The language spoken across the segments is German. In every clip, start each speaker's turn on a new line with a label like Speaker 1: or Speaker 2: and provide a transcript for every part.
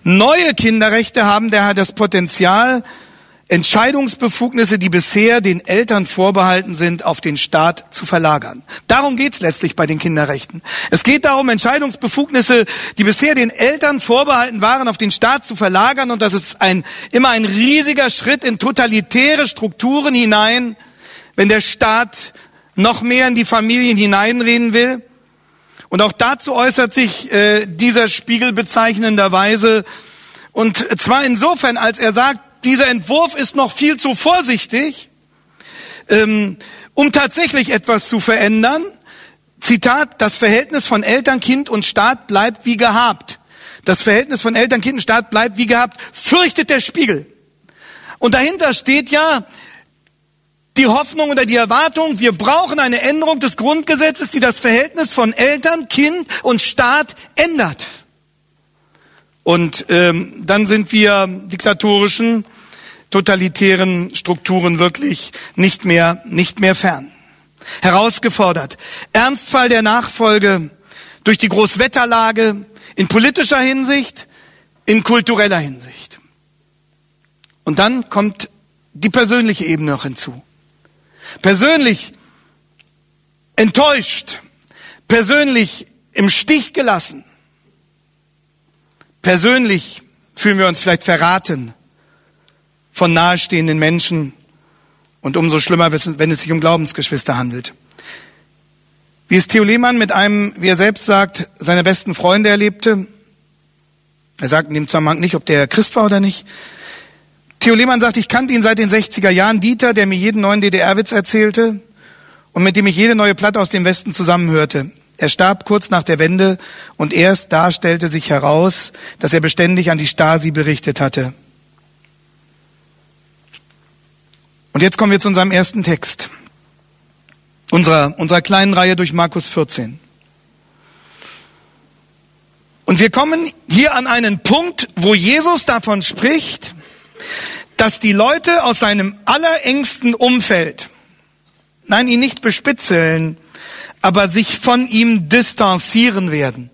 Speaker 1: Neue Kinderrechte haben daher das Potenzial, Entscheidungsbefugnisse, die bisher den Eltern vorbehalten sind, auf den Staat zu verlagern. Darum geht's letztlich bei den Kinderrechten. Es geht darum, Entscheidungsbefugnisse, die bisher den Eltern vorbehalten waren, auf den Staat zu verlagern. Und das ist immer ein riesiger Schritt in totalitäre Strukturen hinein, wenn der Staat noch mehr in die Familien hineinreden will. Und auch dazu äußert sich dieser Spiegel bezeichnenderweise. Und zwar insofern, als er sagt, dieser Entwurf ist noch viel zu vorsichtig, um tatsächlich etwas zu verändern. Zitat, das Verhältnis von Eltern, Kind und Staat bleibt wie gehabt. Das Verhältnis von Eltern, Kind und Staat bleibt wie gehabt, fürchtet der Spiegel. Und dahinter steht ja die Hoffnung oder die Erwartung, wir brauchen eine Änderung des Grundgesetzes, die das Verhältnis von Eltern, Kind und Staat ändert. Und dann sind wir diktatorischen, totalitären Strukturen wirklich nicht mehr fern. Herausgefordert. Ernstfall der Nachfolge durch die Großwetterlage in politischer Hinsicht, in kultureller Hinsicht. Und dann kommt die persönliche Ebene noch hinzu. Persönlich enttäuscht, persönlich im Stich gelassen. Persönlich fühlen wir uns vielleicht verraten von nahestehenden Menschen und umso schlimmer, wenn es sich um Glaubensgeschwister handelt. Wie es Theo Lehmann mit einem, wie er selbst sagt, seiner besten Freunde erlebte. Er sagt in dem Zusammenhang nicht, ob der Christ war oder nicht. Theo Lehmann sagt, ich kannte ihn seit den 60er Jahren. Dieter, der mir jeden neuen DDR-Witz erzählte und mit dem ich jede neue Platte aus dem Westen zusammenhörte. Er starb kurz nach der Wende und erst da stellte sich heraus, dass er beständig an die Stasi berichtet hatte. Und jetzt kommen wir zu unserem ersten Text, unserer kleinen Reihe durch Markus 14. Und wir kommen hier an einen Punkt, wo Jesus davon spricht, dass die Leute aus seinem allerengsten Umfeld, nein, ihn nicht bespitzeln, aber sich von ihm distanzieren werden.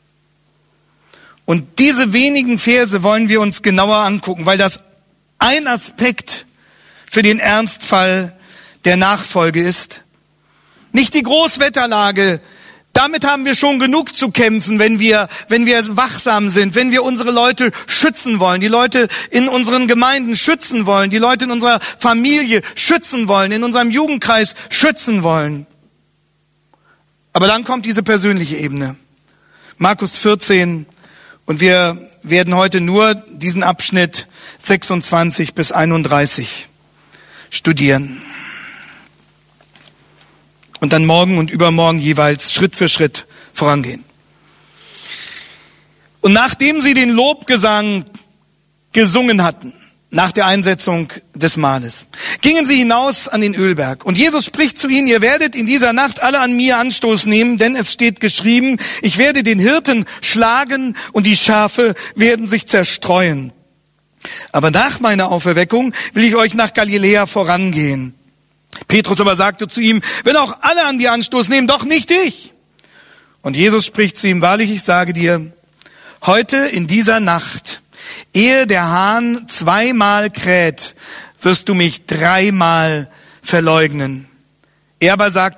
Speaker 1: Und diese wenigen Verse wollen wir uns genauer angucken, weil das ein Aspekt für den Ernstfall der Nachfolge ist. Nicht die Großwetterlage, damit haben wir schon genug zu kämpfen, wenn wir wachsam sind, wenn wir unsere Leute schützen wollen, die Leute in unseren Gemeinden schützen wollen, die Leute in unserer Familie schützen wollen, in unserem Jugendkreis schützen wollen. Aber dann kommt diese persönliche Ebene. Markus 14, und wir werden heute nur diesen Abschnitt 26 bis 31 studieren. Und dann morgen und übermorgen jeweils Schritt für Schritt vorangehen. Und nachdem sie den Lobgesang gesungen hatten, nach der Einsetzung des Mahles, gingen sie hinaus an den Ölberg. Und Jesus spricht zu ihnen, ihr werdet in dieser Nacht alle an mir Anstoß nehmen, denn es steht geschrieben, ich werde den Hirten schlagen und die Schafe werden sich zerstreuen. Aber nach meiner Auferweckung will ich euch nach Galiläa vorangehen. Petrus aber sagte zu ihm, wenn auch alle an dir Anstoß nehmen, doch nicht ich. Und Jesus spricht zu ihm, wahrlich, ich sage dir, heute in dieser Nacht, ehe der Hahn 2-mal kräht, wirst du mich 3-mal verleugnen. Er aber sagt